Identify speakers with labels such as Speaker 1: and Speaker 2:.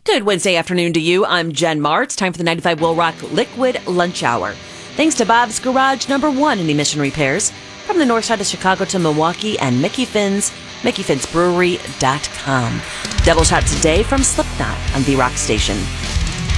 Speaker 1: Good Wednesday afternoon to you. I'm Jen Marr. It's time for the 95 Will Rock Liquid Lunch Hour. Thanks to Bob's Garage #1 in emission repairs. From the north side of Chicago to Milwaukee and Mickey Finn's, MickeyFinnsBrewery.com. Double shot today from Slipknot on the Rock Station.